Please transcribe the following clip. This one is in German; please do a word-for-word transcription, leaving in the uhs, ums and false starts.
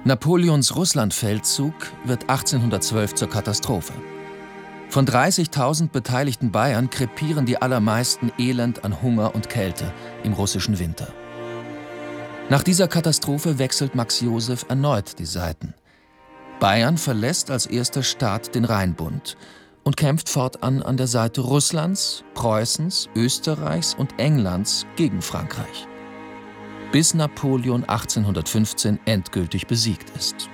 Napoleons Russlandfeldzug wird achtzehnhundertzwölf zur Katastrophe. Von dreißigtausend beteiligten Bayern krepieren die allermeisten elend an Hunger und Kälte im russischen Winter. Nach dieser Katastrophe wechselt Max Joseph erneut die Seiten. Bayern verlässt als erster Staat den Rheinbund und kämpft fortan an der Seite Russlands, Preußens, Österreichs und Englands gegen Frankreich, bis Napoleon achtzehnhundertfünfzehn endgültig besiegt ist.